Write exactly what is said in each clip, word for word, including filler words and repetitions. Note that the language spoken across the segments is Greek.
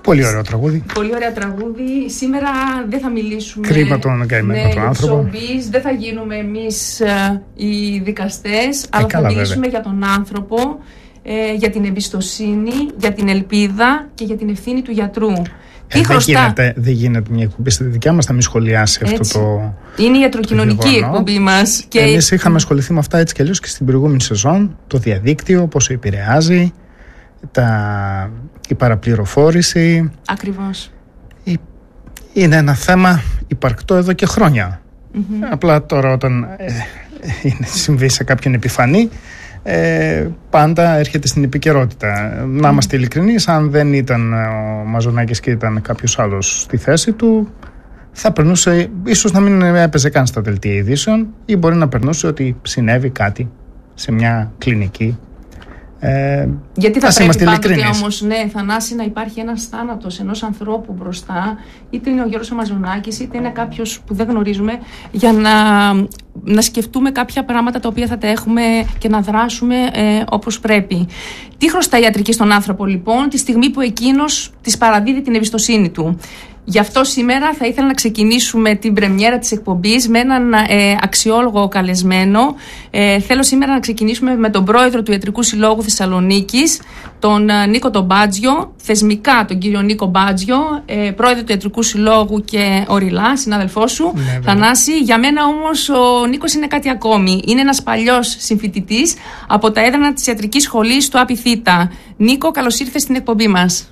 Πολύ ωραίο τραγούδι. Πολύ ωραίο τραγούδι. Σήμερα δεν θα μιλήσουμε. Κρίμα τον καημένο ναι, τον άνθρωπο. Showbiz, δεν θα γίνουμε εμείς ε, οι δικαστές, αλλά καλά, θα μιλήσουμε βέβαια. για τον άνθρωπο, ε, για την εμπιστοσύνη, για την ελπίδα και για την ευθύνη του γιατρού. Ε, δεν, γίνεται, δεν γίνεται μια εκπομπή στη δικιά μας να μην σχολιάσει έτσι. αυτό το. Είναι η ιατροκοινωνική εκπομπή μας. Και εμείς είχαμε ασχοληθεί με αυτά έτσι κι αλλιώς και στην προηγούμενη σεζόν. Το διαδίκτυο, πόσο επηρεάζει, τα... η παραπληροφόρηση. Ακριβώς. Είναι ένα θέμα υπαρκτό εδώ και χρόνια. Mm-hmm. Απλά τώρα όταν ε, είναι, συμβεί σε κάποιον επιφανή, ε, πάντα έρχεται στην επικαιρότητα. Mm. Να είμαστε ειλικρινείς, αν δεν ήταν ο Μαζονάκης και ήταν κάποιος άλλος στη θέση του, θα περνούσε, ίσως να μην έπαιζε καν στα δελτία ειδήσεων, ή μπορεί να περνούσε ότι συνέβη κάτι σε μια κλινική. Ε, Γιατί θα πρέπει πάντοτε όμως, ναι, Θανάση, να υπάρχει ένας θάνατος ενός ανθρώπου μπροστά, είτε είναι ο Γιώργος Μαζονάκης, είτε είναι κάποιος που δεν γνωρίζουμε, για να, να σκεφτούμε κάποια πράγματα τα οποία θα τα έχουμε και να δράσουμε ε, όπως πρέπει. Τι χρωστάει η ιατρική στον άνθρωπο, λοιπόν, τη στιγμή που εκείνος της παραδίδει την εμπιστοσύνη του? Γι' αυτό σήμερα θα ήθελα να ξεκινήσουμε την πρεμιέρα της εκπομπής με έναν ε, αξιόλογο καλεσμένο. Ε, θέλω σήμερα να ξεκινήσουμε με τον πρόεδρο του Ιατρικού Συλλόγου Θεσσαλονίκης, τον ε, Νίκο τον Μπάτζιο, θεσμικά τον κύριο Νίκο Μπάτζιο, ε, πρόεδρο του Ιατρικού Συλλόγου και οριλά, συνάδελφό σου, ναι, Θανάση. Για μένα όμως ο Νίκος είναι κάτι ακόμη. Είναι ένας παλιός συμφοιτητής από τα έδρανα της Ιατρικής Σχολής του ΑΠΙΘΙΤΑ. Νίκο, καλώς ήρθες στην εκπομπή μας.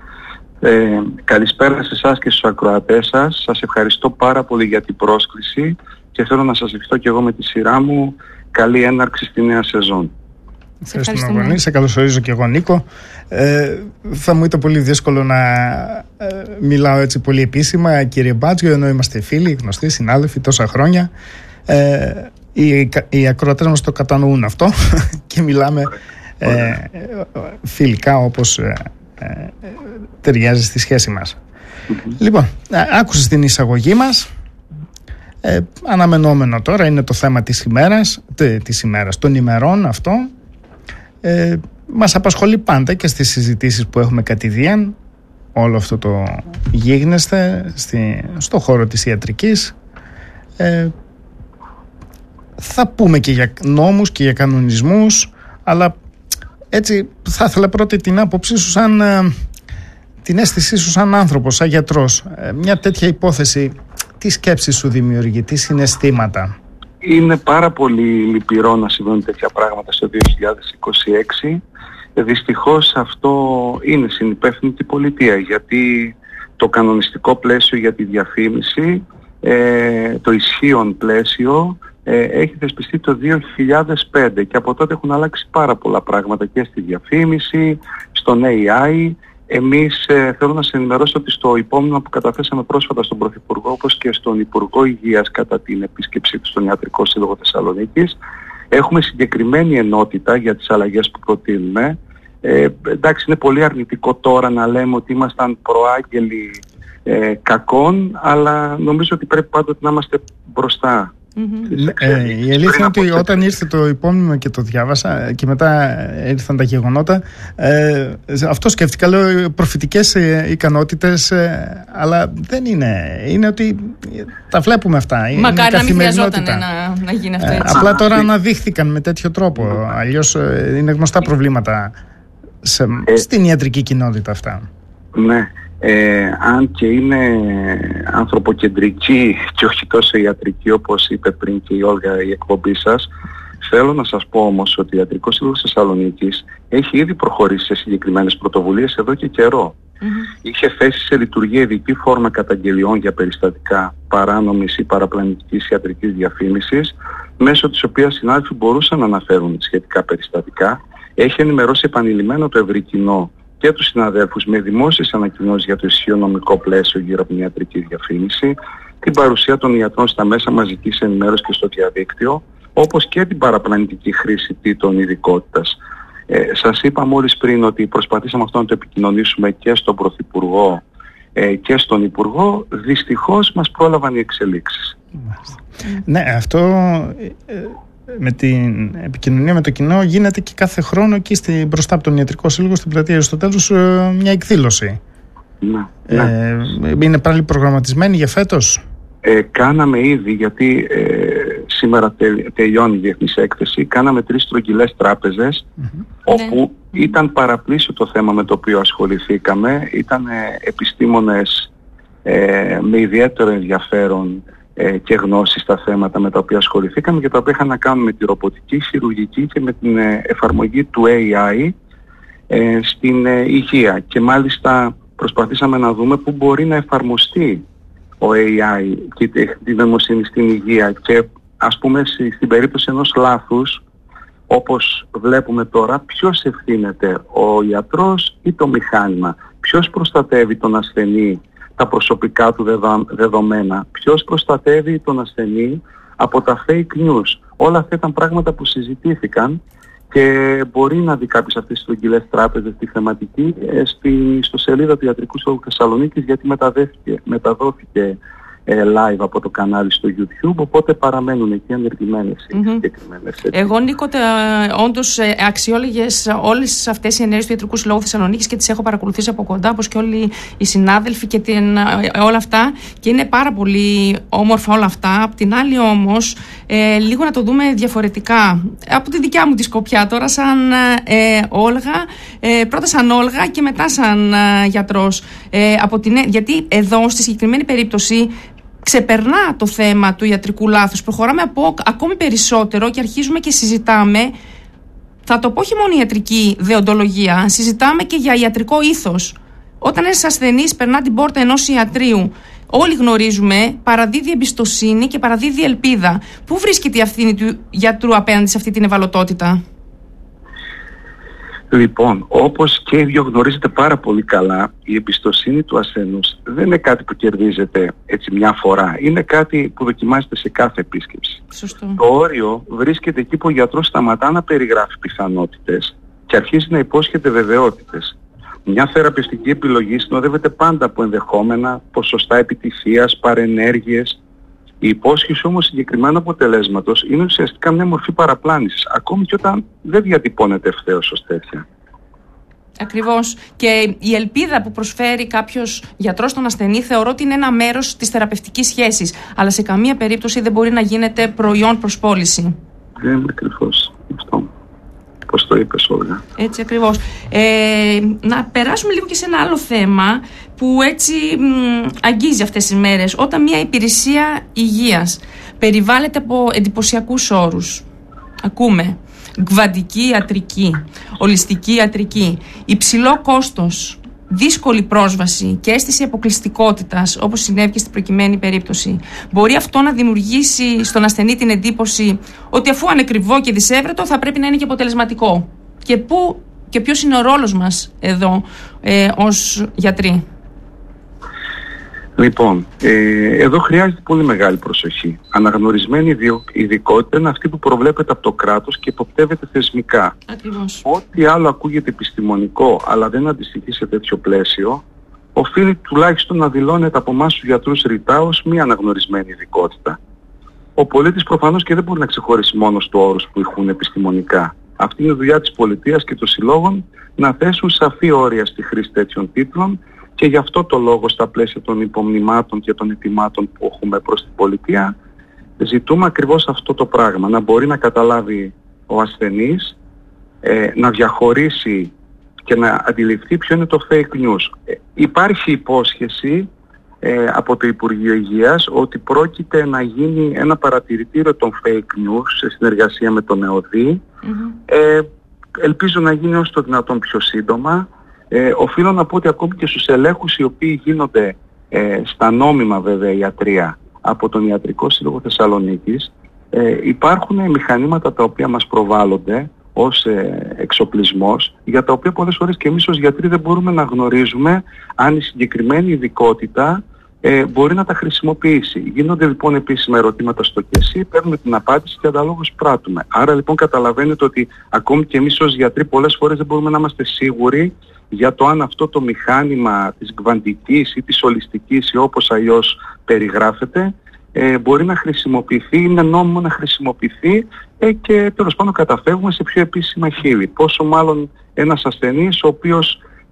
Ε, καλησπέρα σε εσάς και στους ακροατές σας. Σας ευχαριστώ πάρα πολύ για την πρόσκληση και θέλω να σας ευχηθώ και εγώ με τη σειρά μου καλή έναρξη στη νέα σεζόν. Ευχαριστούμε πολύ. Σε καλωσορίζω και εγώ, Νίκο. Ε, θα μου ήταν πολύ δύσκολο να ε, μιλάω έτσι πολύ επίσημα, κύριε Μπάτζιο, ενώ είμαστε φίλοι, γνωστοί, συνάδελφοι τόσα χρόνια. Ε, οι, οι ακροατές μας το κατανοούν αυτό και μιλάμε ε, φιλικά όπως ε, ε, ταιριάζει στη σχέση μας. Mm-hmm. Λοιπόν, άκουσες την εισαγωγή μας. Ε, αναμενόμενο τώρα είναι το θέμα της ημέρας, της ημέρας, των ημερών αυτό. Ε, μας απασχολεί πάντα και στις συζητήσεις που έχουμε κατηδίαν όλο αυτό το γίγνεσθε στη, στο χώρο της ιατρικής. Ε, θα πούμε και για νόμους και για κανονισμούς, αλλά έτσι θα ήθελα πρώτα την άποψή σου σαν την αίσθησή σου σαν άνθρωπος, σαν γιατρός. Ε, μια τέτοια υπόθεση, τι σκέψεις σου δημιουργεί, τι συναισθήματα? Είναι πάρα πολύ λυπηρό να συμβαίνουν τέτοια πράγματα στο δύο χιλιάδες είκοσι έξι. Δυστυχώς αυτό είναι συνυπεύθυνη την πολιτεία, γιατί το κανονιστικό πλαίσιο για τη διαφήμιση, ε, το ισχύον πλαίσιο, ε, έχει θεσπιστεί το δύο χιλιάδες πέντε και από τότε έχουν αλλάξει πάρα πολλά πράγματα και στη διαφήμιση, στον έι άι. Εμείς ε, θέλω να σε ενημερώσω ότι στο υπόμνημα που καταθέσαμε πρόσφατα στον Πρωθυπουργό, όπως και στον Υπουργό Υγείας κατά την επίσκεψή του στον Ιατρικό Σύλλογο Θεσσαλονίκης, έχουμε συγκεκριμένη ενότητα για τις αλλαγές που προτείνουμε. Ε, εντάξει, είναι πολύ αρνητικό τώρα να λέμε ότι ήμασταν προάγγελοι ε, κακών, αλλά νομίζω ότι πρέπει πάντοτε να είμαστε μπροστά. Mm-hmm. Ε, η αλήθεια είναι ότι όταν ήρθε το υπόμνημα και το διάβασα και μετά ήρθαν τα γεγονότα, ε, αυτό σκέφτηκα, λέω, προφητικές ε, ικανότητες, ε, αλλά δεν είναι. Είναι ότι τα βλέπουμε αυτά. Μακάρι να μην χρειαζόταν να, να γίνει αυτό έτσι. Ε, απλά τώρα αναδείχθηκαν με τέτοιο τρόπο. Mm-hmm. Αλλιώς ε, είναι γνωστά προβλήματα σε, ε, στην ιατρική κοινότητα αυτά. Ναι. Ε, αν και είναι ανθρωποκεντρική και όχι τόσο ιατρική, όπως είπε πριν και η Όλγα η εκπομπή σας, θέλω να σας πω όμως ότι ο Ιατρικός Σύλλογος Θεσσαλονίκης έχει ήδη προχωρήσει σε συγκεκριμένες πρωτοβουλίες εδώ και καιρό. Mm-hmm. Είχε θέσει σε λειτουργία ειδική φόρμα καταγγελιών για περιστατικά παράνομης ή παραπλανητικής ιατρικής διαφήμισης, μέσω της οποίας συνάδελφοι μπορούσαν να αναφέρουν σχετικά περιστατικά. Έχει ενημερώσει επανειλημμένο το ευρύ κοινό και τους συναδέλφους με δημόσιες ανακοινώσεις για το ισχύον νομικό πλαίσιο γύρω από την ιατρική διαφήμιση, την παρουσία των ιατρών στα μέσα μαζικής ενημέρωσης και στο διαδίκτυο, όπως και την παραπλανητική χρήση τίτλων ειδικότητας. Ε, σας είπα μόλις πριν ότι προσπαθήσαμε αυτό να το επικοινωνήσουμε και στον Πρωθυπουργό ε, και στον Υπουργό. Δυστυχώς μας πρόλαβαν οι εξελίξεις. Ναι, αυτό... Ε, με την επικοινωνία με το κοινό γίνεται και κάθε χρόνο εκεί στη, μπροστά από τον Ιατρικό Σύλλογο στην πλατεία Αριστοτέλους μια εκδήλωση. Ναι, ε, ναι. Είναι πάλι προγραμματισμένοι για φέτος? Ε, κάναμε ήδη, γιατί ε, σήμερα τε, τελειώνει η διεθνής έκθεση, κάναμε τρεις στρογγυλές τράπεζες, mm-hmm. όπου ναι. ήταν παραπλήσιο το θέμα με το οποίο ασχοληθήκαμε. Ήταν ε, επιστήμονες ε, με ιδιαίτερο ενδιαφέρον ε, και γνώση στα θέματα με τα οποία ασχοληθήκαμε και τα οποία είχαν να κάνουν με τη ρομποτική, χειρουργική και με την ε, εφαρμογή του έι άι ε, στην ε, υγεία. Και μάλιστα προσπαθήσαμε να δούμε πού μπορεί να εφαρμοστεί ο έι άι και η τεχνητή νοημοσύνη στην υγεία, και ας πούμε στην περίπτωση ενός λάθους, όπως βλέπουμε τώρα, ποιος ευθύνεται, ο ιατρός ή το μηχάνημα? Ποιος προστατεύει τον ασθενή, τα προσωπικά του δεδομένα? Ποιος προστατεύει τον ασθενή από τα fake news? Όλα αυτά ήταν πράγματα που συζητήθηκαν και μπορεί να δει κάποιος αυτές τις στρογγυλές τράπεζες στη θεματική ε, στη ιστοσελίδα του Ιατρικού Συλλόγου Θεσσαλονίκης, γιατί μεταδόθηκε ε, live από το κανάλι στο YouTube, οπότε παραμένουν εκεί ανεργημένες οι συγκεκριμένες. Mm-hmm. Εγώ, Νίκο, όντως ε, αξιόλογες όλες αυτές οι ενέργειες του Ιατρικού Συλλόγου Θεσσαλονίκης και τις έχω παρακολουθήσει από κοντά, όπως και όλοι οι συνάδελφοι και την, ε, όλα αυτά, και είναι πάρα πολύ όμορφα όλα αυτά. Απ' την άλλη όμως, ε, λίγο να το δούμε διαφορετικά. Από τη δικιά μου τη σκοπιά τώρα, σαν ε, Όλγα, ε, πρώτα σαν Όλγα και μετά σαν ε, γιατρός. Ε, από την, γιατί εδώ, στη συγκεκριμένη περίπτωση, ξεπερνά το θέμα του ιατρικού λάθους. Προχωράμε από ακόμη περισσότερο και αρχίζουμε και συζητάμε, θα το πω όχι μόνο ιατρική δεοντολογία, συζητάμε και για ιατρικό ήθος. Όταν ένας ασθενής περνά την πόρτα ενός ιατρίου, όλοι γνωρίζουμε, παραδίδει εμπιστοσύνη και παραδίδει ελπίδα. Πού βρίσκεται η ευθύνη του γιατρού απέναντι σε αυτή την ευαλωτότητα? Λοιπόν, όπως και οι δύο γνωρίζετε πάρα πολύ καλά, η εμπιστοσύνη του ασθενούς δεν είναι κάτι που κερδίζεται έτσι μια φορά. Είναι κάτι που δοκιμάζεται σε κάθε επίσκεψη. Σωστό. Το όριο βρίσκεται εκεί που ο γιατρός σταματά να περιγράφει πιθανότητες και αρχίζει να υπόσχεται βεβαιότητες. Μια θεραπευτική επιλογή συνοδεύεται πάντα από ενδεχόμενα, ποσοστά επιτυχίας, παρενέργειες. Η υπόσχεση όμως συγκεκριμένου αποτελέσματος είναι ουσιαστικά μια μορφή παραπλάνησης, ακόμη και όταν δεν διατυπώνεται ευθέως ως τέτοια. Ακριβώς. Και η ελπίδα που προσφέρει κάποιος γιατρός στον ασθενή θεωρώ ότι είναι ένα μέρος της θεραπευτικής σχέσης, αλλά σε καμία περίπτωση δεν μπορεί να γίνεται προϊόν προς πώληση. Δεν είναι ακριβώς αυτό. Πώς το είπες, Όλγα. Έτσι ακριβώς. Ε, να περάσουμε λίγο και σε ένα άλλο θέμα που έτσι μ, αγγίζει αυτές τις μέρες. Όταν μια υπηρεσία υγείας περιβάλλεται από εντυπωσιακούς όρους, ακούμε γκβαντική ιατρική, ολιστική ιατρική, υψηλό κόστος, δύσκολη πρόσβαση και αίσθηση αποκλειστικότητας, όπως συνέβη και στην προκειμένη περίπτωση, μπορεί αυτό να δημιουργήσει στον ασθενή την εντύπωση ότι αφού ανεκριβό και δυσέβρετο θα πρέπει να είναι και αποτελεσματικό? Και πού και ποιος είναι ο ρόλος μας εδώ ε, ως γιατροί? Λοιπόν, ε, εδώ χρειάζεται πολύ μεγάλη προσοχή. Αναγνωρισμένη ειδικότητα είναι αυτή που προβλέπεται από το κράτος και υποπτεύεται θεσμικά. Ακριβώς. Ό,τι άλλο ακούγεται επιστημονικό, αλλά δεν αντιστοιχεί σε τέτοιο πλαίσιο, οφείλει τουλάχιστον να δηλώνεται από εμάς τους γιατρούς ρητά ως μη αναγνωρισμένη ειδικότητα. Ο πολίτης προφανώς και δεν μπορεί να ξεχωρίσει μόνος του όρους που ηχούν επιστημονικά. Αυτή είναι η δουλειά της πολιτείας και των συλλόγων να θέσουν σαφή όρια στη χρήση τέτοιων τίτλων. Και γι' αυτό το λόγο, στα πλαίσια των υπομνημάτων και των ετοιμάτων που έχουμε προς την πολιτεία, ζητούμε ακριβώς αυτό το πράγμα. Να μπορεί να καταλάβει ο ασθενής, ε, να διαχωρίσει και να αντιληφθεί ποιο είναι το fake news. Ε, υπάρχει υπόσχεση ε, από το Υπουργείο Υγείας ότι πρόκειται να γίνει ένα παρατηρητήριο των fake news σε συνεργασία με τον ΕΟΔΗ. Mm-hmm. Ε, ελπίζω να γίνει όσο το δυνατόν πιο σύντομα. Ε, οφείλω να πω ότι ακόμη και στους ελέγχους οι οποίοι γίνονται ε, στα νόμιμα βέβαια ιατρία από τον Ιατρικό Σύλλογο Θεσσαλονίκης, ε, υπάρχουν μηχανήματα τα οποία μας προβάλλονται ως ε, εξοπλισμός, για τα οποία πολλές φορές και εμείς ως γιατροί δεν μπορούμε να γνωρίζουμε αν η συγκεκριμένη ειδικότητα ε, μπορεί να τα χρησιμοποιήσει. Γίνονται λοιπόν επίσημα ερωτήματα στο ΚΕΣΥ, παίρνουμε την απάντηση και αναλόγως πράττουμε. Άρα λοιπόν καταλαβαίνετε ότι ακόμη και εμείς ως γιατροί πολλές φορές δεν μπορούμε να είμαστε σίγουροι για το αν αυτό το μηχάνημα της γκβαντικής ή της ολιστικής ή όπως αλλιώς περιγράφεται ε, μπορεί να χρησιμοποιηθεί, είναι νόμιμο να χρησιμοποιηθεί ε, και τέλος πάντων καταφεύγουμε σε πιο επίσημα χείλη. Πόσο μάλλον ένας ασθενής ο οποίος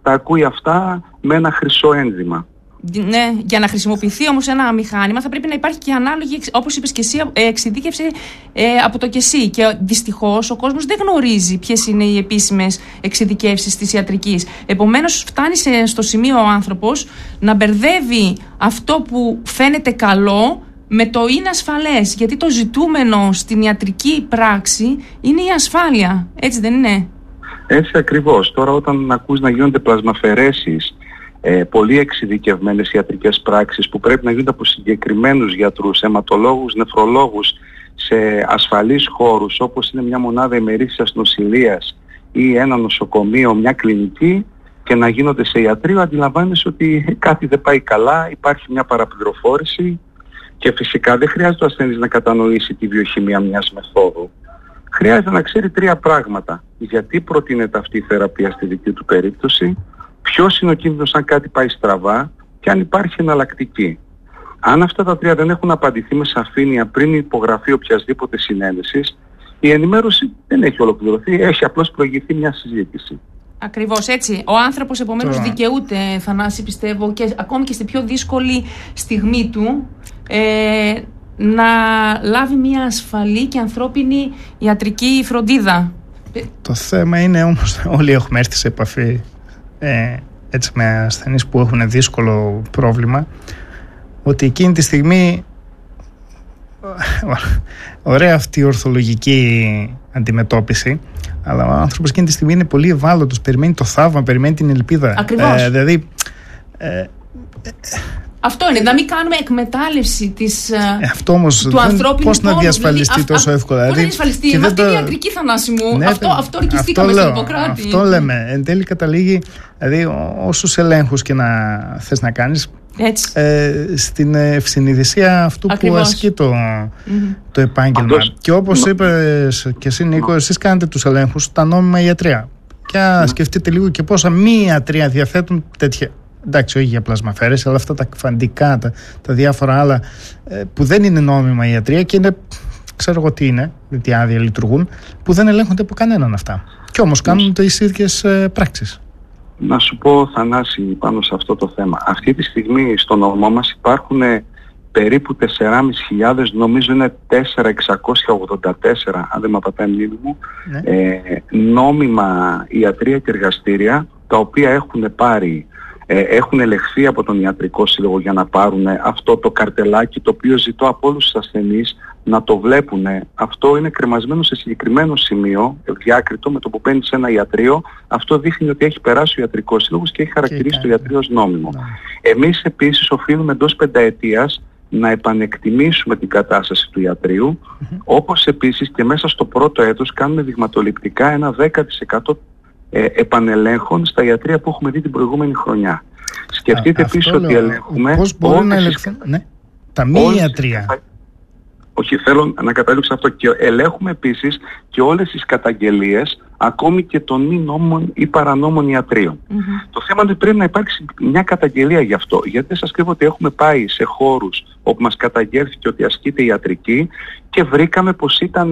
τα ακούει αυτά με ένα χρυσό ένδυμα. Ναι, για να χρησιμοποιηθεί όμως ένα μηχάνημα θα πρέπει να υπάρχει και ανάλογη, όπως είπες και εσύ, εξειδίκευση ε, από το και εσύ. Και δυστυχώς ο κόσμος δεν γνωρίζει ποιες είναι οι επίσημες εξειδικεύσεις της ιατρικής. Επομένως φτάνει στο σημείο ο άνθρωπος να μπερδεύει αυτό που φαίνεται καλό με το είναι ασφαλές. Γιατί το ζητούμενο στην ιατρική πράξη είναι η ασφάλεια. Έτσι δεν είναι? Έτσι ακριβώς. Τώρα όταν ακούς να γίνονται πλασμαφαιρέσεις, Ε, πολύ εξειδικευμένες ιατρικές πράξεις που πρέπει να γίνονται από συγκεκριμένους γιατρούς, αιματολόγους, νεφρολόγους σε ασφαλείς χώρους όπως είναι μια μονάδα ημερήσιας νοσηλείας ή ένα νοσοκομείο, μια κλινική, και να γίνονται σε ιατρείο, αντιλαμβάνεσαι ότι κάτι δεν πάει καλά, υπάρχει μια παραπληροφόρηση και φυσικά δεν χρειάζεται ο ασθενής να κατανοήσει τη βιοχημία μιας μεθόδου. Χρειάζεται να ξέρει τρία πράγματα. Γιατί προτείνεται αυτή η θεραπεία στη δική του περίπτωση, ποιος είναι ο κίνδυνος αν κάτι πάει στραβά και αν υπάρχει εναλλακτική. Αν αυτά τα τρία δεν έχουν απαντηθεί με σαφήνεια πριν η υπογραφή οποιασδήποτε συνένεσης, η ενημέρωση δεν έχει ολοκληρωθεί, έχει απλώς προηγηθεί μια συζήτηση. Ακριβώς έτσι. Ο άνθρωπος επομένως δικαιούται, Θανάση, πιστεύω, και ακόμη και στην πιο δύσκολη στιγμή του, ε, να λάβει μια ασφαλή και ανθρώπινη ιατρική φροντίδα. Το θέμα είναι όμως, όλοι έχουμε έρθει σε επαφή Ε, έτσι με ασθενείς που έχουν δύσκολο πρόβλημα, ότι εκείνη τη στιγμή ωραία αυτή η ορθολογική αντιμετώπιση, αλλά ο άνθρωπος εκείνη τη στιγμή είναι πολύ ευάλωτος, περιμένει το θαύμα, περιμένει την ελπίδα. Ακριβώς. Ε, δηλαδή ε, ε, αυτό είναι, να μην κάνουμε εκμετάλλευση της, ε, αυτό όμως, του ανθρώπινου πώς να διασφαλιστεί δηλαδή, τόσο εύκολα. Πώς να διασφαλιστεί, με αυτή το... η ιατρική, Θανάση μου, ναι, αυτό, αυτό ορκιστήκαμε στον Ιπποκράτη. Αυτό λέμε, εν τέλει καταλήγει, δηλαδή όσους ελέγχους και να θες να κάνεις, ε, στην ευσυνειδησία αυτού Ακριβώς. που ασκεί το, mm-hmm. το επάγγελμα. Αυτός... Και όπως no. είπες και εσύ, Νίκο, no. εσείς κάνετε τους ελέγχους στα νόμιμα ιατρία. Και no. σκεφτείτε λίγο και πόσα μη ιατρία διαθέτουν τέτοια. Εντάξει, όχι για πλασμαφέρες, αλλά αυτά τα κφαντικά, τα, τα διάφορα άλλα ε, που δεν είναι νόμιμα ιατρία και είναι, ξέρω εγώ τι είναι, τι άδεια λειτουργούν, που δεν ελέγχονται από κανέναν αυτά. Και όμως κάνουν τις ίδιες ε, πράξεις. Να σου πω, Θανάση, πάνω σε αυτό το θέμα. Αυτή τη στιγμή στο νομό μας υπάρχουν ε, περίπου τέσσερις χιλιάδες πεντακόσιες, νομίζω είναι τέσσερα χιλιάδες εξακόσια ογδόντα τέσσερα, αν δεν με απατάει μνήμη μου, ναι. ε, νόμιμα ιατρία και εργαστήρια, τα οποία έχουν πάρει Ε, έχουν ελεγχθεί από τον Ιατρικό Σύλλογο για να πάρουν αυτό το καρτελάκι, το οποίο ζητώ από όλους τους ασθενείς να το βλέπουν. Αυτό είναι κρεμασμένο σε συγκεκριμένο σημείο, διάκριτο, με το που παίρνει σε ένα ιατρείο. Αυτό δείχνει ότι έχει περάσει ο Ιατρικός Σύλλογος και έχει χαρακτηρίσει το ιατρείο ως νόμιμο. Ναι. Εμείς επίσης οφείλουμε εντός πενταετίας να επανεκτιμήσουμε την κατάσταση του ιατρείου, mm-hmm. όπως επίσης και μέσα στο πρώτο έτος κάνουμε δειγματοληπτικά ένα δέκα τοις εκατό Ε, επανελέγχων στα ιατρεία που έχουμε δει την προηγούμενη χρονιά. Σκεφτείτε επίσης ότι ελέγχουμε πώς μπορούν να ελέγχουν ναι, τα μη ιατρεία. Όχι, θέλω να καταλήξω αυτό. Και ελέγχουμε επίσης και όλες τις καταγγελίες, ακόμη και των μη νόμων ή παρανόμων ιατρίων. Mm-hmm. Το θέμα είναι ότι πρέπει να υπάρξει μια καταγγελία γι' αυτό. Γιατί δεν σας κρύβω ότι έχουμε πάει σε χώρους όπου μας καταγγέλθηκε ότι ασκείται ιατρική και βρήκαμε πως ήταν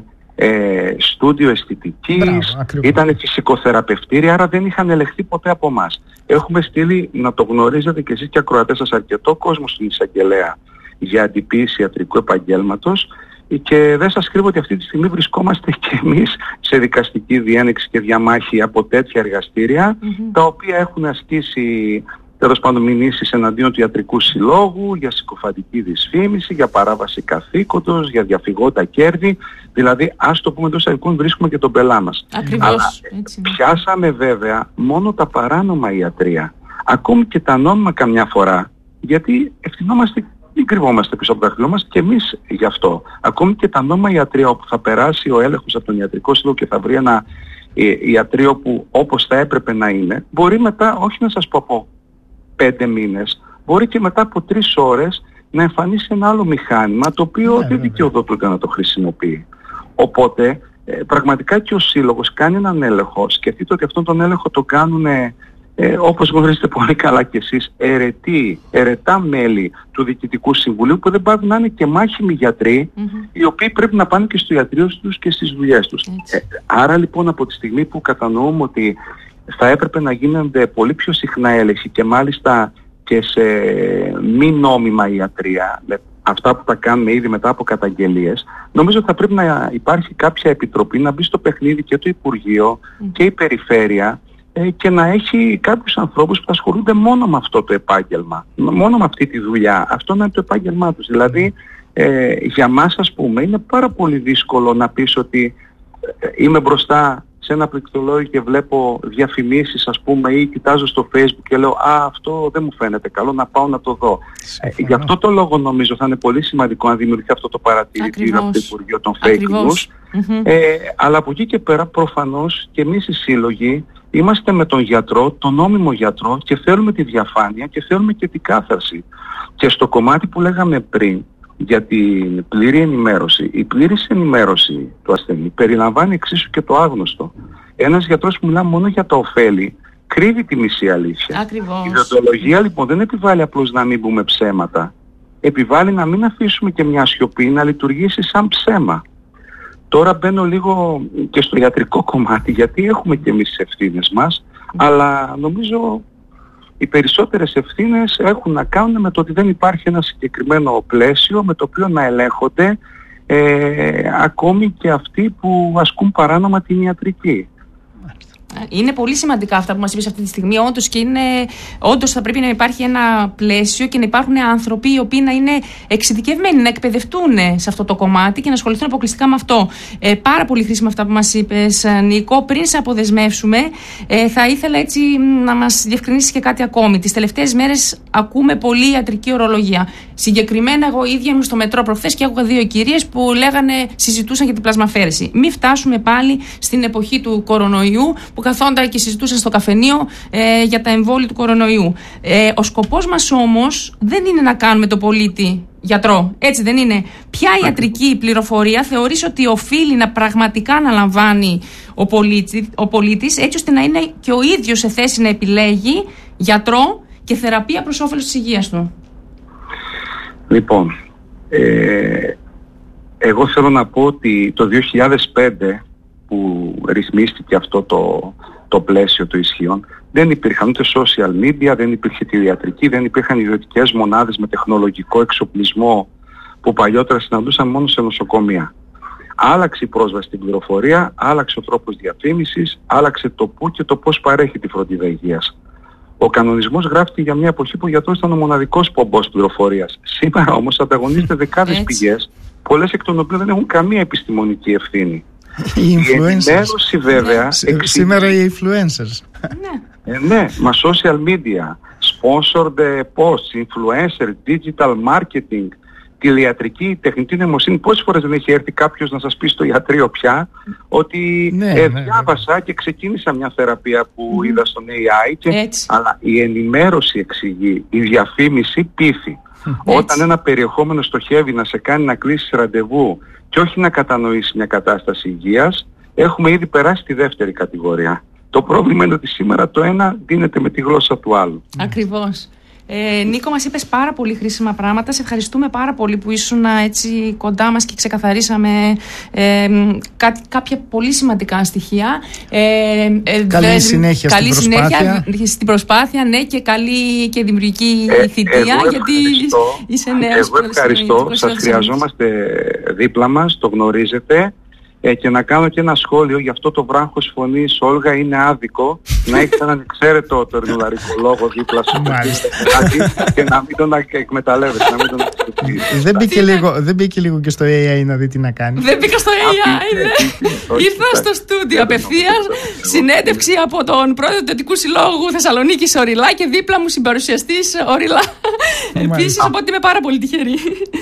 Ε, στούντιο αισθητικής, ήταν φυσικοθεραπευτήρια, άρα δεν είχαν ελεγχθεί ποτέ από εμάς. Έχουμε στείλει, να το γνωρίζετε και εσείς και ακροατές σας, αρκετό κόσμο στην εισαγγελέα για αντιποίηση ιατρικού επαγγέλματος και δεν σας κρύβω ότι αυτή τη στιγμή βρισκόμαστε και εμείς σε δικαστική διένεξη και διαμάχη από τέτοια εργαστήρια, mm-hmm. τα οποία έχουν ασκήσει τέλος πάντων μηνύσεις εναντίον του Ιατρικού Συλλόγου για συκοφαντική δυσφήμιση, για παράβαση καθήκοντος, για διαφυγόντα κέρδη. Δηλαδή, ας το πούμε εντός εισαγωγικών, βρίσκουμε και τον πελά μας. Ακριβώς. Αλλά έτσι. Πιάσαμε βέβαια μόνο τα παράνομα ιατρεία. Ακόμη και τα νόμιμα καμιά φορά, γιατί ευθυνόμαστε, μην κρυβόμαστε πίσω από το δάχτυλό μας και εμείς γι' αυτό. Ακόμη και τα νόμιμα ιατρεία όπου θα περάσει ο έλεγχος από τον Ιατρικό Σύλλογο και θα βρει ένα ε, ιατρείο που όπως θα έπρεπε να είναι, μπορεί μετά, όχι να σας πω από πέντε μήνες, μπορεί και μετά από τρεις ώρες να εμφανίσει ένα άλλο μηχάνημα το οποίο yeah, δεν δικαιοδοτούνται να το χρησιμοποιεί. Οπότε ε, πραγματικά και ο Σύλλογος κάνει έναν έλεγχο. Σκεφτείτε ότι αυτόν τον έλεγχο το κάνουν, ε, όπως γνωρίζετε πολύ καλά κι εσείς, αιρετοί, αιρετά μέλη του Διοικητικού Συμβουλίου που δεν πάβουν να είναι και μάχημοι γιατροί, mm-hmm. οι οποίοι πρέπει να πάνε και στο ιατρείο τους και στις δουλειές τους. Ε, άρα λοιπόν από τη στιγμή που κατανοούμε ότι θα έπρεπε να γίνονται πολύ πιο συχνά έλεγχοι και μάλιστα και σε μη νόμιμα ιατρία, αυτά που τα κάνουμε ήδη μετά από καταγγελίες. Νομίζω ότι θα πρέπει να υπάρχει κάποια επιτροπή, να μπει στο παιχνίδι και το Υπουργείο mm. και η Περιφέρεια ε, και να έχει κάποιους ανθρώπους που ασχολούνται μόνο με αυτό το επάγγελμα, μόνο με αυτή τη δουλειά. Αυτό να είναι το επάγγελμά τους. Δηλαδή ε, για μας, ας πούμε, είναι πάρα πολύ δύσκολο να πεις ότι ε, είμαι μπροστά σε ένα πληκτρολόγιο και βλέπω διαφημίσεις, ας πούμε, ή κοιτάζω στο Facebook και λέω «Α, αυτό δεν μου φαίνεται καλό, να πάω να το δω». Ε, γι' αυτό το λόγο νομίζω θα είναι πολύ σημαντικό να δημιουργηθεί αυτό το παρατηρητήριο από το Υπουργείο των Fake News. Mm-hmm. Ε, αλλά από εκεί και πέρα προφανώς και εμείς οι σύλλογοι είμαστε με τον γιατρό, τον νόμιμο γιατρό, και θέλουμε τη διαφάνεια και θέλουμε και την κάθαρση. Και στο κομμάτι που λέγαμε πριν, για την πλήρη ενημέρωση. Η πλήρης ενημέρωση του ασθενή περιλαμβάνει εξίσου και το άγνωστο. Ένας γιατρός που μιλά μόνο για τα ωφέλη κρύβει τη μισή αλήθεια. Ακριβώς. Η δεοντολογία λοιπόν δεν επιβάλλει απλώς να μην πούμε ψέματα. Επιβάλλει να μην αφήσουμε και μια σιωπή να λειτουργήσει σαν ψέμα. Τώρα μπαίνω λίγο και στο ιατρικό κομμάτι, γιατί έχουμε και εμείς τις ευθύνες μας, mm. αλλά νομίζω οι περισσότερες ευθύνες έχουν να κάνουν με το ότι δεν υπάρχει ένα συγκεκριμένο πλαίσιο με το οποίο να ελέγχονται ε, ακόμη και αυτοί που ασκούν παράνομα την ιατρική. Είναι πολύ σημαντικά αυτά που μας είπες αυτή τη στιγμή. Όντως, και είναι, όντως θα πρέπει να υπάρχει ένα πλαίσιο και να υπάρχουν άνθρωποι οι οποίοι να είναι εξειδικευμένοι, να εκπαιδευτούν σε αυτό το κομμάτι και να ασχοληθούν αποκλειστικά με αυτό. Ε, πάρα πολύ χρήσιμα αυτά που μας είπες, Νίκο. Πριν σε αποδεσμεύσουμε, ε, θα ήθελα έτσι να μας διευκρινίσεις και κάτι ακόμη. Τις τελευταίες μέρες ακούμε πολύ ιατρική ορολογία. Συγκεκριμένα, εγώ ίδια ήμουν στο μετρό προχθές και άκουγα δύο κυρίες που λέγανε, συζητούσαν για την πλασμαφέρεση. Μην φτάσουμε πάλι στην εποχή του κορονοϊού, που καθόνταν και συζητούσαν στο καφενείο ε, για τα εμβόλια του κορονοϊού. Ε, ο σκοπός μας όμως δεν είναι να κάνουμε το πολίτη γιατρό. Έτσι δεν είναι? Ποια ιατρική πληροφορία θεωρείς ότι οφείλει να πραγματικά να λαμβάνει ο, πολίτη, ο πολίτης, έτσι ώστε να είναι και ο ίδιος σε θέση να επιλέγει γιατρό και θεραπεία προς όφελος της υγείας του? Λοιπόν, ε, εγώ θέλω να πω ότι το δύο χιλιάδες πέντε που ρυθμίστηκε αυτό το, το πλαίσιο των ισχύων, δεν υπήρχαν ούτε social media, δεν υπήρχε τηλεατρική, δεν υπήρχαν ιδιωτικές μονάδες με τεχνολογικό εξοπλισμό που παλιότερα συναντούσαν μόνο σε νοσοκομεία. Άλλαξε η πρόσβαση στην πληροφορία, άλλαξε ο τρόπος διαφήμισης, άλλαξε το πού και το πώς παρέχει τη φροντίδα υγείας. Ο κανονισμός γράφτηκε για μια εποχή που ο γιατρός ήταν ο μοναδικός πομπός πληροφορίας. Σήμερα όμως ανταγωνίζεται δεκάδες πηγές, πολλές εκ των οποίων δεν έχουν καμία επιστημονική ευθύνη. Οι η ενημέρωση βέβαια... Ναι. Εξ... Σήμερα οι influencers. Ναι. Ε, ναι, μα social media, sponsored posts, influencer, digital marketing, τηλεατρική, τεχνητή νοημοσύνη. Πόσες φορές δεν έχει έρθει κάποιος να σας πει στο ιατρείο πια ότι ναι, ε, ναι, διάβασα ναι. και ξεκίνησα μια θεραπεία που mm. είδα στον έι άι, και... αλλά η ενημέρωση εξηγεί, η διαφήμιση πείθει. Όταν ένα περιεχόμενο στοχεύει να σε κάνει να κλείσεις ραντεβού και όχι να κατανοήσει μια κατάσταση υγείας, έχουμε ήδη περάσει τη δεύτερη κατηγορία. Το πρόβλημα είναι ότι σήμερα το ένα δίνεται με τη γλώσσα του άλλου. Ακριβώς. Ε, Νίκο, μας είπες πάρα πολύ χρήσιμα πράγματα. Σε ευχαριστούμε πάρα πολύ που ήσουν έτσι κοντά μας και ξεκαθαρίσαμε ε, κά, κάποια πολύ σημαντικά στοιχεία. Ε, ε, καλή δε, συνέχεια καλή στην συνέχεια προσπάθεια. Στην προσπάθεια, ναι, και καλή και δημιουργική ε, θητεία, γιατί είσαι νέος. Εγώ ευχαριστώ. Σας χρειαζόμαστε δίπλα μας, το γνωρίζετε. Ε, και να κάνω και ένα σχόλιο για αυτό το βράχος φωνής, Όλγα, είναι άδικο να έχεις έναν εξαίρετο τερνουλαρικολόγο δίπλα σου και να μην τον εκμεταλλεύεσαι, να μην τον εκμεταλλεύεσαι. Δεν μπήκε λίγο, δεν μπήκε λίγο και στο έι άι να δει τι να κάνει? Δεν μπήκα στο έι άι, ναι. Ήρθα στο στούντιο απευθείας, συνέντευξη από τον πρόεδρο του Ιατρικού Συλλόγου Θεσσαλονίκης Οριλά και δίπλα μου συμπαρουσιαστής Οριλά. Επίσης, οπότε είμαι πάρα πολύ τυχερή.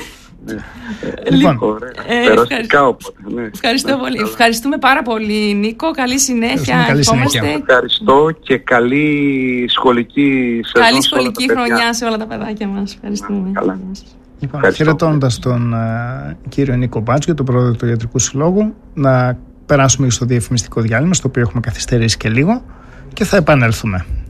Λοιπόν, ευχαριστώ, ευχαριστώ πολύ. Ευχαριστούμε πάρα πολύ, Νίκο. Καλή συνέχεια. Καλή συνέχεια. Ευχαριστώ και καλή σχολική σεζόν. Καλή σχολική χρονιά σε όλα τα παιδάκια μας. Ευχαριστούμε. Λοιπόν, χαιρετώντας τον uh, κύριο Νίκο Μπάτζιο, τον πρόεδρο του Ιατρικού Συλλόγου, να περάσουμε στο διαφημιστικό διάλειμμα, στο οποίο έχουμε καθυστερήσει και λίγο, και θα επανέλθουμε.